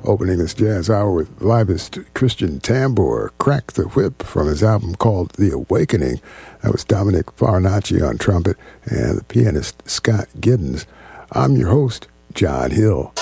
Opening this jazz hour with vibist Christian Tambor, Crack the Whip from his album called The Awakening. That was Dominic Farinacci on trumpet and the pianist Scott Giddens. I'm your host, John Hill.